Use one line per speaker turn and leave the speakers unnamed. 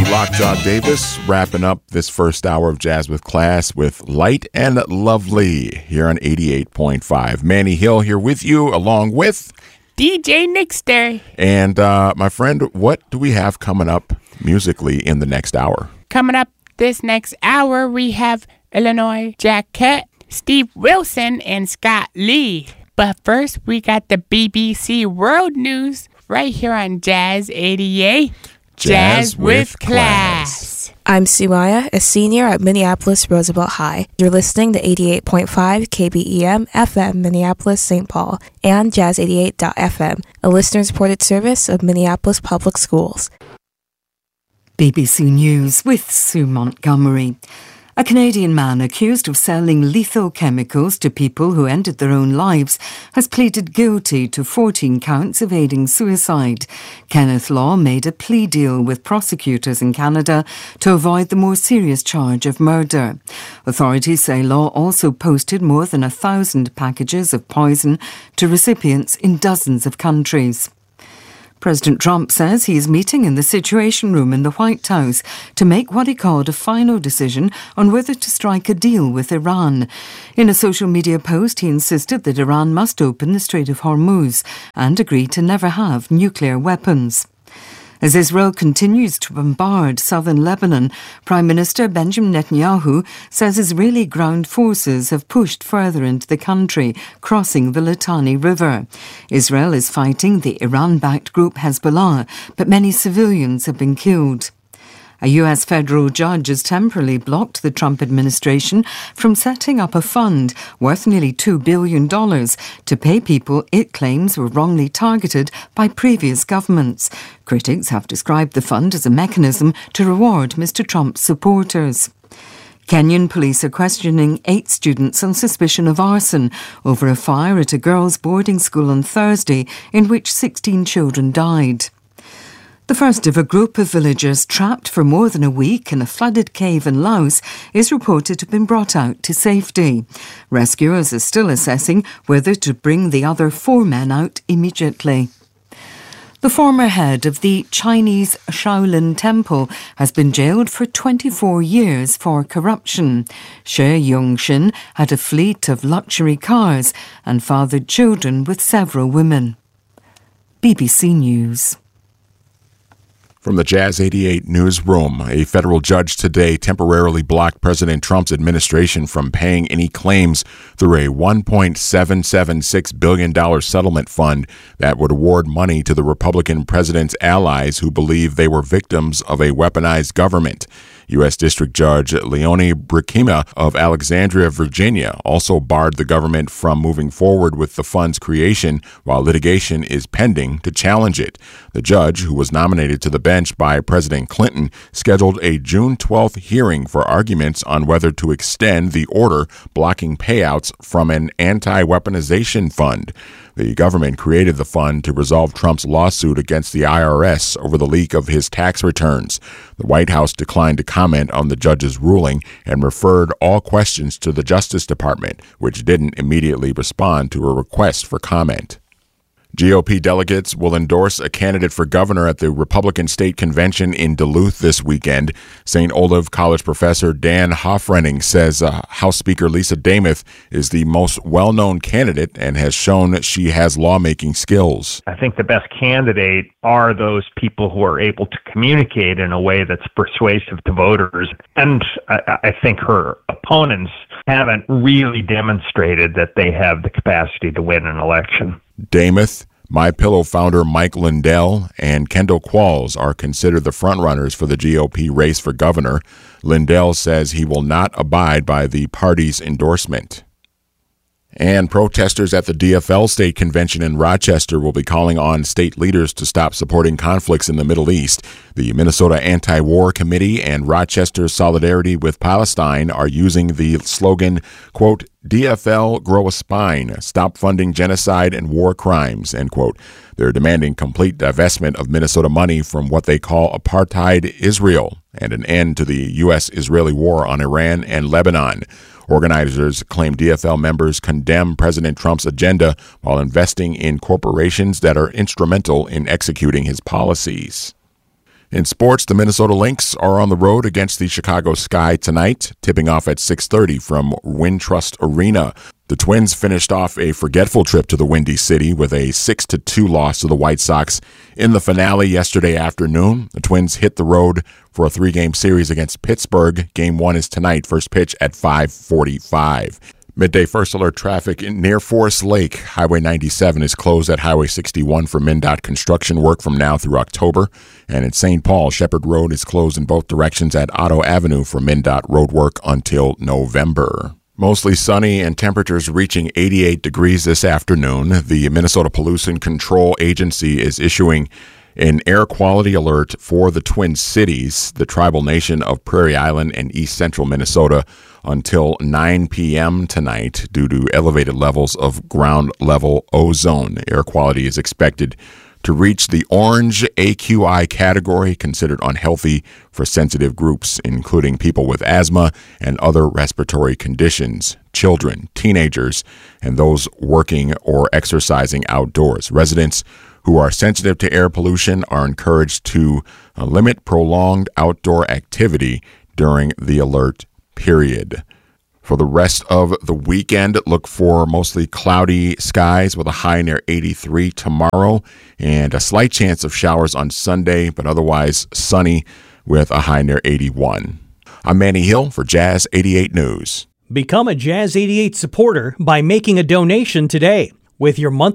Manny Lockjaw Davis wrapping up this first hour of Jazz with Class with Light and Lovely here on 88.5. Manny Hill here with you along with
DJ Nixter.
And my friend, what do we have coming up musically in the next hour?
Coming up this next hour, we have Illinois Jacquet, Steve Wilson, and Scott Lee. But first, we got the BBC World News right here on Jazz 88. Jazz with Class.
I'm Sumaya, a senior at Minneapolis Roosevelt High. You're listening to 88.5 KBEM FM Minneapolis St. Paul and Jazz88.fm, a listener-supported service of Minneapolis Public Schools.
BBC News with Sue Montgomery. A Canadian man accused of selling lethal chemicals to people who ended their own lives has pleaded guilty to 14 counts of aiding suicide. Kenneth Law made a plea deal with prosecutors in Canada to avoid the more serious charge of murder. Authorities say Law also posted more than 1,000 packages of poison to recipients in dozens of countries. President Trump says he is meeting in the Situation Room in the White House to make what he called a final decision on whether to strike a deal with Iran. In a social media post, he insisted that Iran must open the Strait of Hormuz and agree to never have nuclear weapons. As Israel continues to bombard southern Lebanon, Prime Minister Benjamin Netanyahu says Israeli ground forces have pushed further into the country, crossing the Litani River. Israel is fighting the Iran-backed group Hezbollah, but many civilians have been killed. A U.S. federal judge has temporarily blocked the Trump administration from setting up a fund worth nearly $2 billion to pay people it claims were wrongly targeted by previous governments. Critics have described the fund as a mechanism to reward Mr. Trump's supporters. Kenyan police are questioning 8 students on suspicion of arson over a fire at a girls' boarding school on Thursday in which 16 children died. The first of a group of villagers trapped for more than a week in a flooded cave in Laos is reported to have been brought out to safety. Rescuers are still assessing whether to bring the other 4 men out immediately. The former head of the Chinese Shaolin Temple has been jailed for 24 years for corruption. She Yongxin had a fleet of luxury cars and fathered children with several women. BBC News.
From the Jazz 88 newsroom, a federal judge today temporarily blocked President Trump's administration from paying any claims through a $1.776 billion settlement fund that would award money to the Republican president's allies who believe they were victims of a weaponized government. U.S. District Judge Leonie Brickema of Alexandria, Virginia, also barred the government from moving forward with the fund's creation while litigation is pending to challenge it. The judge, who was nominated to the bench by President Clinton, scheduled a June 12th hearing for arguments on whether to extend the order blocking payouts from an anti-weaponization fund. The government created the fund to resolve Trump's lawsuit against the IRS over the leak of his tax returns. The White House declined to comment on the judge's ruling and referred all questions to the Justice Department, which didn't immediately respond to a request for comment. GOP delegates will endorse a candidate for governor at the Republican State Convention in Duluth this weekend. St. Olaf College professor Dan Hoffrenning says House Speaker Lisa Demuth is the most well-known candidate and has shown she has lawmaking skills.
I think the best candidate are those people who are able to communicate in a way that's persuasive to voters. And I think her opponents haven't really demonstrated that they have the capacity to win an election.
Demuth, MyPillow founder Mike Lindell, and Kendall Qualls are considered the frontrunners for the GOP race for governor. Lindell says he will not abide by the party's endorsement. And protesters at the DFL State Convention in Rochester will be calling on state leaders to stop supporting conflicts in the Middle East. The Minnesota Anti-War Committee and Rochester Solidarity with Palestine are using the slogan, quote, DFL grow a spine, stop funding genocide and war crimes, end quote. They're demanding complete divestment of Minnesota money from what they call apartheid Israel and an end to the U.S.-Israeli war on Iran and Lebanon. Organizers claim DFL members condemn President Trump's agenda while investing in corporations that are instrumental in executing his policies. In sports, the Minnesota Lynx are on the road against the Chicago Sky tonight, tipping off at 6:30 from Wintrust Arena. The Twins finished off a forgetful trip to the Windy City with a 6-2 loss to the White Sox in the finale yesterday afternoon. The Twins hit the road for a 3-game series against Pittsburgh. Game 1 is tonight, first pitch at 5:45. Midday first alert traffic near Forest Lake. Highway 97 is closed at Highway 61 for MnDOT construction work from now through October. And in St. Paul, Shepherd Road is closed in both directions at Otto Avenue for MnDOT road work until November. Mostly sunny and temperatures reaching 88 degrees this afternoon. The Minnesota Pollution Control Agency is issuing an air quality alert for the Twin Cities, the tribal nation of Prairie Island and East Central Minnesota, until 9 p.m. tonight due to elevated levels of ground level ozone. Air quality is expected to reach the orange AQI category, considered unhealthy for sensitive groups, including people with asthma and other respiratory conditions, children, teenagers, and those working or exercising outdoors. Residents who are sensitive to air pollution are encouraged to limit prolonged outdoor activity during the alert period. For the rest of the weekend, look for mostly cloudy skies with a high near 83 tomorrow and a slight chance of showers on Sunday, but otherwise sunny with a high near 81. I'm Manny Hill for Jazz 88 News.
Become a Jazz 88 supporter by making a donation today. With your monthly